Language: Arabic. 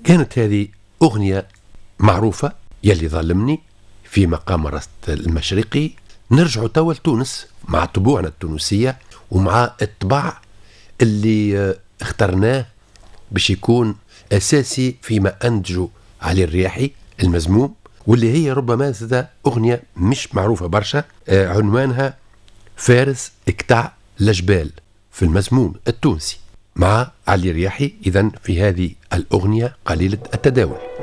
كانت هذه أغنية معروفة، يلي ظلمني، في مقام رست المشرقي. نرجع توا لتونس مع طبوعنا التونسية ومع الطبع اللي اخترناه باش يكون أساسي فيما أنتجوا علي الرياحي المزموم، واللي هي ربما زاد أغنية مش معروفة برشا، عنوانها فارس اكتع لجبال في المزموم التونسي مع علي الرياحي. إذن في هذه الأغنية قليلة التداول.